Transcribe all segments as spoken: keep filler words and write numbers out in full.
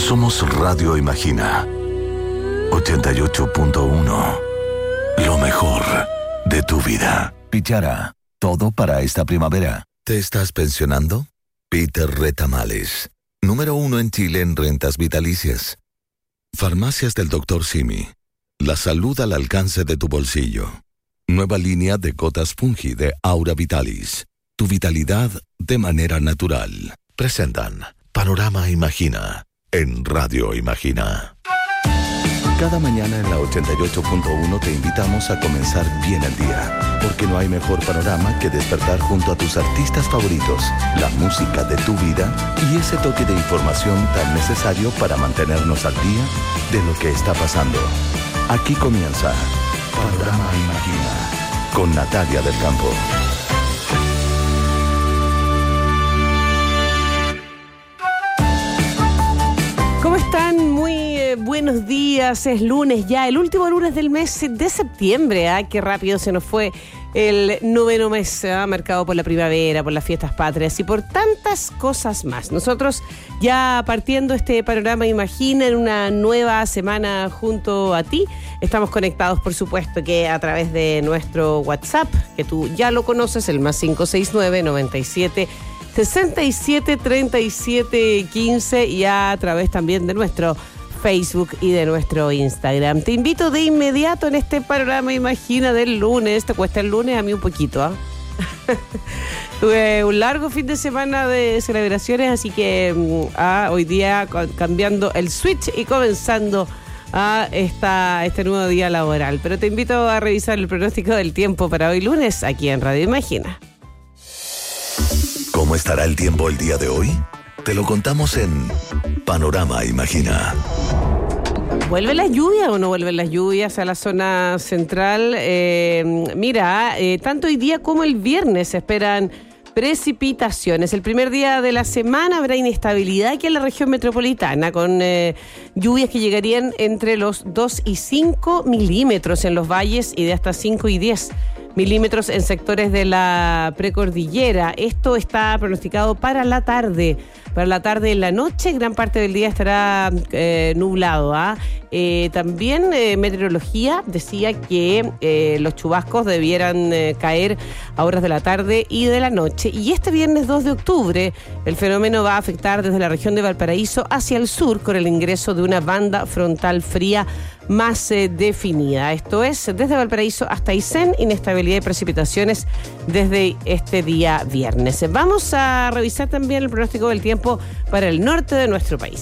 Somos Radio Imagina ochenta y ocho punto uno. Lo mejor de tu vida. Pichara, todo para esta primavera. ¿Te estás pensionando? Peter Retamales, número uno en Chile en rentas vitalicias. Farmacias del doctor Simi. La salud al alcance de tu bolsillo. Nueva línea de gotas Fungi de Aura Vitalis. Tu vitalidad de manera natural. Presentan Panorama Imagina en Radio Imagina. Cada mañana en la ochenta y ocho punto uno te invitamos a comenzar bien el día, porque no hay mejor panorama que despertar junto a tus artistas favoritos, la música de tu vida y ese toque de información tan necesario para mantenernos al día de lo que está pasando. Aquí comienza Panorama Imagina con Natalia del Campo. ¿Cómo están? Muy eh, buenos días. Es lunes ya, el último lunes del mes de septiembre. ¿eh? Qué rápido se nos fue el noveno mes, ¿eh? marcado por la primavera, por las fiestas patrias y por tantas cosas más. Nosotros ya partiendo este panorama Imagina en una nueva semana junto a ti. Estamos conectados, por supuesto, que a través de nuestro WhatsApp, que tú ya lo conoces, el más cinco seis nueve, noventa y siete, sesenta y siete, treinta y siete, quince, y a través también de nuestro Facebook y de nuestro Instagram. Te invito de inmediato en este panorama Imagina del lunes. ¿Te cuesta el lunes? A mí un poquito, ¿ah? ¿eh? Tuve un largo fin de semana de celebraciones, así que ah, hoy día cambiando el switch y comenzando a esta, este nuevo día laboral. Pero te invito a revisar el pronóstico del tiempo para hoy lunes aquí en Radio Imagina. ¿Cómo estará el tiempo el día de hoy? Te lo contamos en Panorama Imagina. ¿Vuelven las lluvias o no vuelven las lluvias a la zona central? Eh, mira, eh, tanto hoy día como el viernes se esperan precipitaciones. El primer día de la semana habrá inestabilidad aquí en la región metropolitana, con eh, lluvias que llegarían entre los dos y cinco milímetros en los valles y de hasta cinco y diez milímetros en sectores de la precordillera. Esto está pronosticado para la tarde. Para la tarde y la noche, gran parte del día estará eh, nublado. ¿ah? Eh, también eh, meteorología decía que eh, los chubascos debieran eh, caer a horas de la tarde y de la noche. Y este viernes dos de octubre, el fenómeno va a afectar desde la región de Valparaíso hacia el sur con el ingreso de una banda frontal fría más eh, definida. Esto es, desde Valparaíso hasta Aysén, inestabilidad y precipitaciones desde este día viernes. Vamos a revisar también el pronóstico del tiempo para el norte de nuestro país.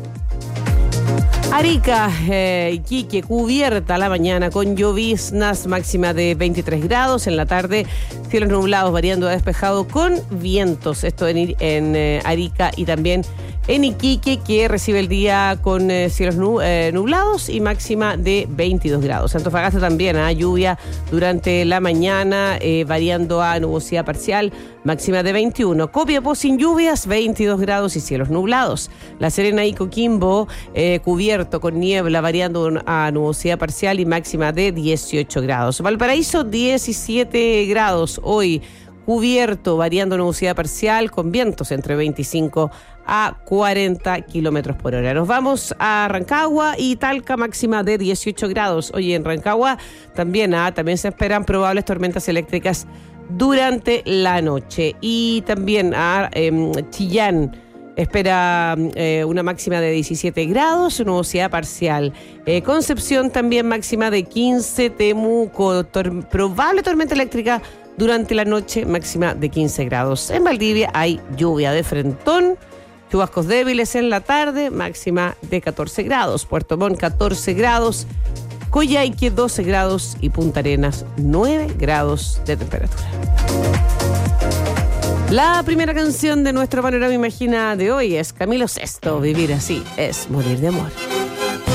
Arica, eh, Iquique, cubierta la mañana con lloviznas, máxima de veintitrés grados. En la tarde, cielos nublados variando a despejado con vientos. Esto en, en eh, Arica y también en Iquique, que recibe el día con eh, cielos nu, eh, nublados y máxima de veintidós grados. Antofagasta también, ¿eh? lluvia durante la mañana, eh, variando a nubosidad parcial, máxima de veintiuno. Copiapó sin lluvias, veintidós grados y cielos nublados. La Serena y Coquimbo, eh, cubierto con niebla, variando a nubosidad parcial y máxima de dieciocho grados. Valparaíso, diecisiete grados hoy, cubierto, variando nubosidad parcial, con vientos entre veinticinco a cuarenta kilómetros por hora. Nos vamos a Rancagua y Talca, máxima de dieciocho grados. Oye, en Rancagua también, ah, también se esperan probables tormentas eléctricas durante la noche. Y también a eh, Chillán espera eh, una máxima de diecisiete grados, nubosidad parcial. Eh, Concepción también máxima de quince, Temuco, tor- probable tormenta eléctrica durante la noche, máxima de quince grados. En Valdivia hay lluvia de frentón, chubascos débiles en la tarde, máxima de catorce grados. Puerto Montt, catorce grados. Coyhaique, doce grados. Y Punta Arenas, nueve grados de temperatura. La primera canción de nuestro Panorama Imagina de hoy es Camilo Sesto, Vivir así es morir de amor.